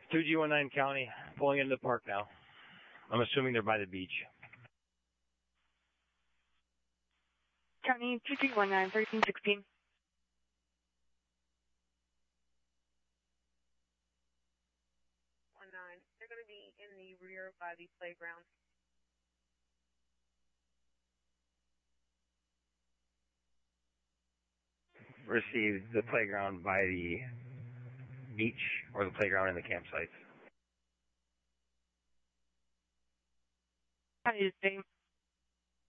2G19 County, pulling into the park now. I'm assuming they're by the beach. County 2319, 1316. 19. They're going to be in the rear by the playground. Received the playground by the beach or the playground in the campsites. County the same.